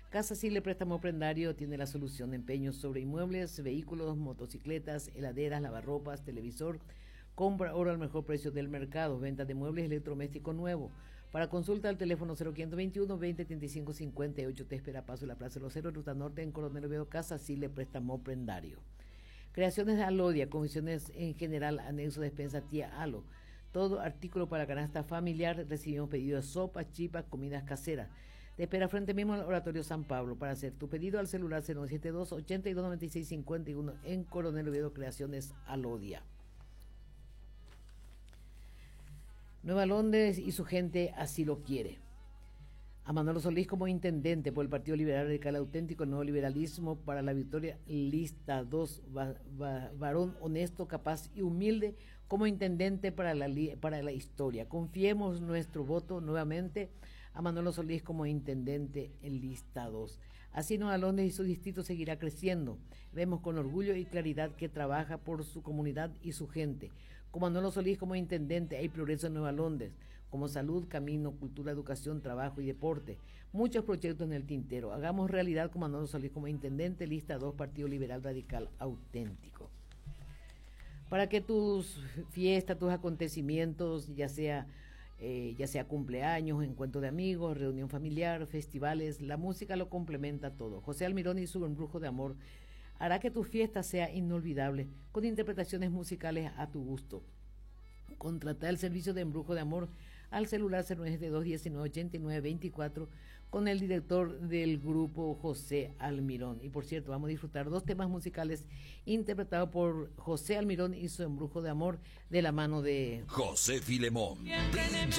Casa Sile Préstamo Prendario tiene la solución de empeños sobre inmuebles, vehículos, motocicletas, heladeras, lavarropas, televisor. Compra ahora al mejor precio del mercado. Venta de muebles electrodomésticos nuevos. Para consulta al teléfono 0521 20 35 58. Te espera Paso la Plaza de los Cerros, Ruta Norte, en Coronel Oviedo. Casa Sile Préstamo Prendario. Creaciones de Alodia, comisiones en general, anexo despensa Tía Alo. Todo artículo para canasta familiar. Recibimos pedidos de sopas, chipas, comidas caseras. Te espera frente mismo al Oratorio San Pablo. Para hacer tu pedido al celular 072 82 96 51 en Coronel Oviedo. Creaciones Alodia. Nueva Londres y su gente así lo quiere. A Manolo Solís como intendente por el Partido Liberal Radical Auténtico, el nuevo liberalismo para la victoria, lista 2, varón honesto, capaz y humilde como intendente para la historia. Confiemos nuestro voto nuevamente a Manolo Solís como intendente en lista 2. Así Nueva Londres y su distrito seguirá creciendo. Vemos con orgullo y claridad que trabaja por su comunidad y su gente. Con Manolo Solís como intendente hay progreso en Nueva Londres, como salud, camino, cultura, educación, trabajo y deporte. Muchos proyectos en el tintero. Hagamos realidad con Manolo Solís como intendente, lista 2, Partido Liberal Radical Auténtico. Para que tus fiestas, tus acontecimientos, ya sea cumpleaños, encuentro de amigos, reunión familiar, festivales, la música lo complementa todo. José Almirón y su embrujo de amor hará que tu fiesta sea inolvidable, con interpretaciones musicales a tu gusto. Contrata el servicio de embrujo de amor al celular 092 19 89 24 con el director del grupo José Almirón. Y por cierto, vamos a disfrutar 2 temas musicales interpretados por José Almirón y su embrujo de amor de la mano de José Filemón.